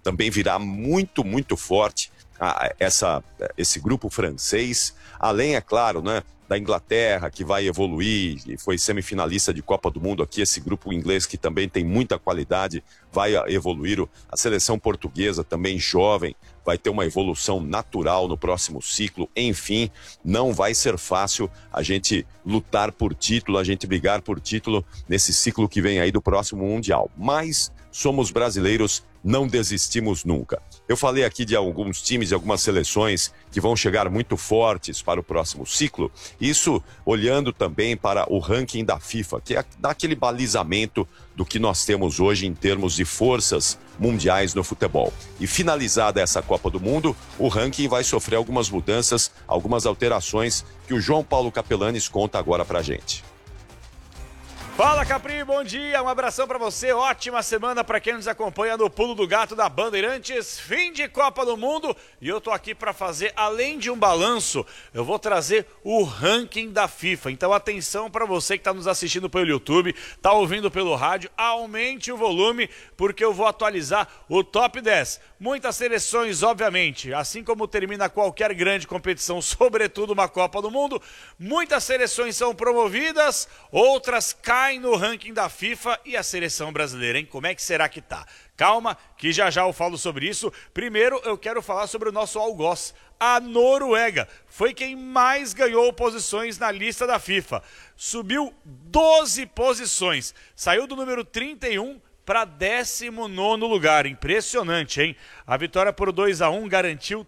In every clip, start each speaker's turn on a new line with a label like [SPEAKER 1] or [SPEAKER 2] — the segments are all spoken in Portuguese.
[SPEAKER 1] também virá muito, muito forte esse grupo francês, além, é claro, né, da Inglaterra, que vai evoluir, e foi semifinalista de Copa do Mundo aqui, esse grupo inglês que também tem muita qualidade, vai evoluir. A seleção portuguesa também jovem, vai ter uma evolução natural no próximo ciclo. Enfim, não vai ser fácil a gente lutar por título, a gente brigar por título nesse ciclo que vem aí do próximo Mundial. Mas somos brasileiros, não desistimos nunca. Eu falei aqui de alguns times e algumas seleções que vão chegar muito fortes para o próximo ciclo. Isso olhando também para o ranking da FIFA, que é daquele balizamento do que nós temos hoje em termos de forças mundiais no futebol. E finalizada essa Copa do Mundo, o ranking vai sofrer algumas mudanças, algumas alterações que o João Paulo Capelanes conta agora pra gente.
[SPEAKER 2] Fala, Capri, bom dia, um abração pra você, ótima semana pra quem nos acompanha no Pulo do Gato da Bandeirantes, fim de Copa do Mundo, e eu tô aqui pra fazer, além de um balanço, eu vou trazer o ranking da FIFA. Então atenção pra você que tá nos assistindo pelo YouTube, tá ouvindo pelo rádio, aumente o volume, porque eu vou atualizar o top 10. Muitas seleções, obviamente, assim como termina qualquer grande competição, sobretudo uma Copa do Mundo, muitas seleções são promovidas, outras caem no ranking da FIFA. E a seleção brasileira, hein? Como é que será que tá? Calma, que já já eu falo sobre isso. Primeiro eu quero falar sobre o nosso algoz. A Noruega foi quem mais ganhou posições na lista da FIFA. Subiu 12 posições, saiu do número 31 para 19º lugar. Impressionante, hein? A vitória por 2-1 garantiu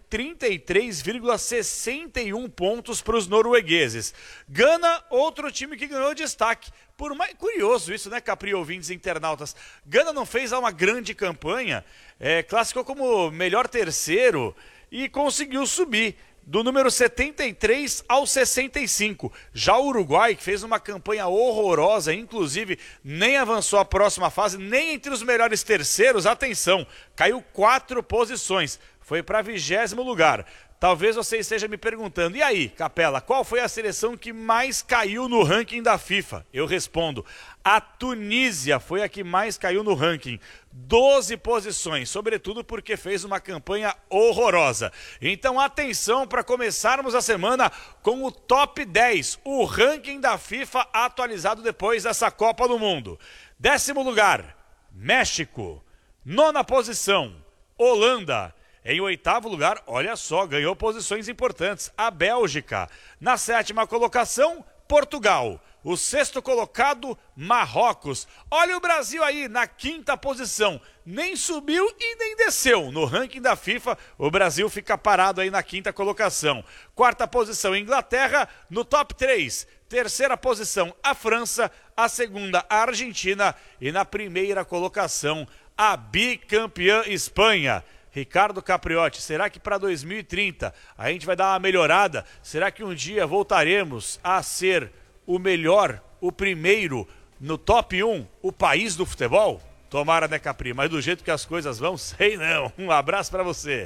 [SPEAKER 2] 33,61 pontos para os noruegueses. Gana, outro time que ganhou destaque. Por mais curioso isso, né, Capri, ouvintes internautas? Gana não fez uma grande campanha, classificou como melhor terceiro e conseguiu subir do número 73 ao 65. Já o Uruguai, que fez uma campanha horrorosa, inclusive nem avançou à próxima fase, nem entre os melhores terceiros, atenção, caiu 4 posições, foi para 20º lugar. Talvez você esteja me perguntando, e aí, Capela, qual foi a seleção que mais caiu no ranking da FIFA? Eu respondo, a Tunísia foi a que mais caiu no ranking. 12 posições, sobretudo porque fez uma campanha horrorosa. Então atenção para começarmos a semana com o top 10, o ranking da FIFA atualizado depois dessa Copa do Mundo. 10º lugar, México. 9ª posição, Holanda. Em 8º lugar, olha só, ganhou posições importantes, a Bélgica. Na 7ª colocação, Portugal. O 6º colocado, Marrocos. Olha o Brasil aí, na 5ª posição. Nem subiu e nem desceu. No ranking da FIFA, o Brasil fica parado aí na 5ª colocação. 4ª posição, Inglaterra. No top 3, 3ª posição, a França. A 2ª, a Argentina. E na 1ª colocação, a bicampeã Espanha. Ricardo Capriotti, será que para 2030 a gente vai dar uma melhorada? Será que um dia voltaremos a ser o melhor, o primeiro, no top 1, o país do futebol? Tomara, né, Capri? Mas do jeito que as coisas vão, sei não. Um abraço para você.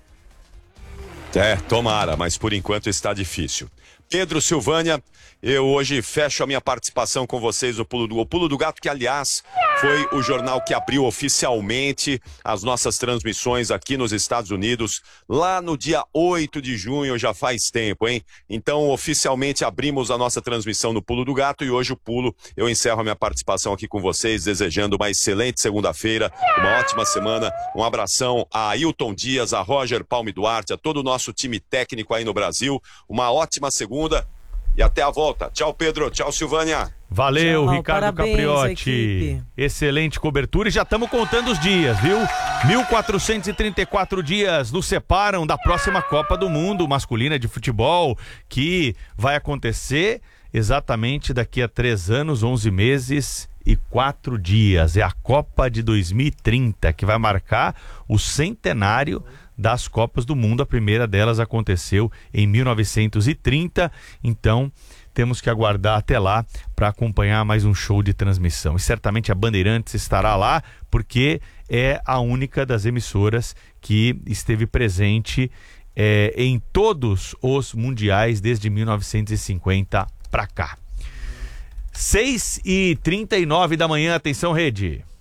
[SPEAKER 1] Tomara, mas por enquanto está difícil. Pedro Silvânia, eu hoje fecho a minha participação com vocês no Pulo do Gato, que aliás foi o jornal que abriu oficialmente as nossas transmissões aqui nos Estados Unidos, lá no dia 8 de junho, já faz tempo, hein? Então, oficialmente abrimos a nossa transmissão no Pulo do Gato e hoje o Pulo, eu encerro a minha participação aqui com vocês, desejando uma excelente segunda-feira, uma ótima semana, um abração a Ailton Dias, a Roger Palme Duarte, a todo o nosso time técnico aí no Brasil, uma ótima segunda e até a volta. Tchau, Pedro. Tchau, Silvânia.
[SPEAKER 3] Valeu,
[SPEAKER 4] tchau,
[SPEAKER 3] Ricardo
[SPEAKER 4] parabéns,
[SPEAKER 3] Capriotti. Excelente cobertura e já estamos contando os dias, viu? 1.434 dias nos separam da próxima Copa do Mundo masculina de futebol, que vai acontecer exatamente daqui a 3 anos, 11 meses e 4 dias. É a Copa de 2030, que vai marcar o centenário das Copas do Mundo. A primeira delas aconteceu em 1930, então temos que aguardar até lá para acompanhar mais um show de transmissão. E certamente a Bandeirantes estará lá, porque é a única das emissoras que esteve presente em todos os mundiais desde 1950 para cá. 6h39 da manhã, atenção, rede.